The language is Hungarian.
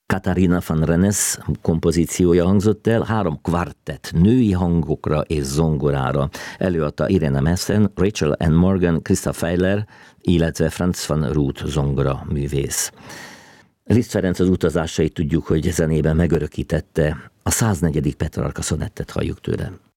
Katharina van Rennes kompozíciója hangzott el, 3 kvartett női hangokra és zongorára. Előadta Irene Messen, Rachel Ann Morgan, Krista Feiler, illetve Franz van Ruth zongora művész. Liszt Ferenc az utazásait tudjuk, hogy zenében megörökítette. A 104. Petrarca szonettet halljuk tőle.